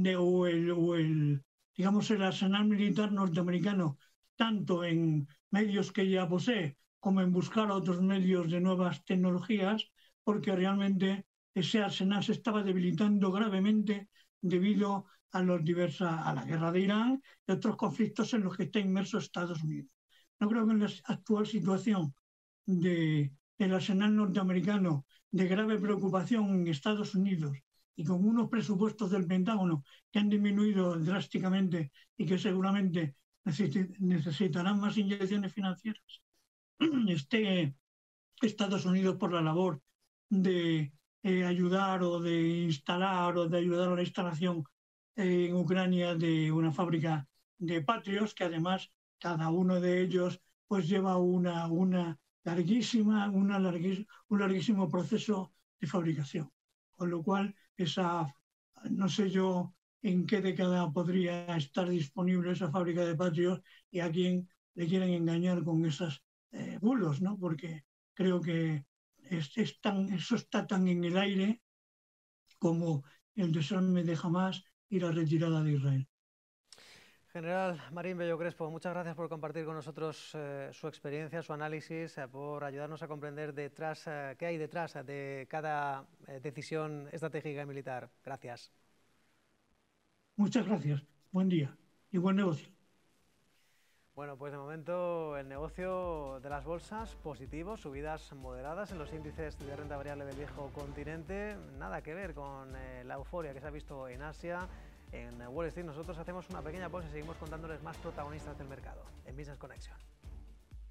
digamos, el arsenal militar norteamericano, tanto en medios que ya posee como en buscar otros medios de nuevas tecnologías, porque realmente ese arsenal se estaba debilitando gravemente debido a la guerra de Irán y otros conflictos en los que está inmerso Estados Unidos. No creo que en la actual situación del arsenal norteamericano de grave preocupación en Estados Unidos y con unos presupuestos del Pentágono que han disminuido drásticamente y que seguramente necesitarán más inyecciones financieras, esté Estados Unidos por la labor de ayudar o de instalar o de ayudar a la instalación en Ucrania de una fábrica de Patriots, que además cada uno de ellos pues lleva un larguísimo proceso de fabricación. Con lo cual, no sé yo en qué década podría estar disponible esa fábrica de Patriots y a quién le quieren engañar con esos bulos, ¿no? Porque creo que eso está tan en el aire como el desarme de Hamás y la retirada de Israel. General Marín Bello Crespo, muchas gracias por compartir con nosotros su experiencia, su análisis, por ayudarnos a comprender qué hay detrás de cada decisión estratégica y militar. Gracias. Muchas gracias. Buen día y buen negocio. Bueno, pues de momento el negocio de las bolsas positivo, subidas moderadas en los índices de renta variable del viejo continente, nada que ver con la euforia que se ha visto en Asia. En Wall Street nosotros hacemos una pequeña pausa y seguimos contándoles más protagonistas del mercado en Business Connection.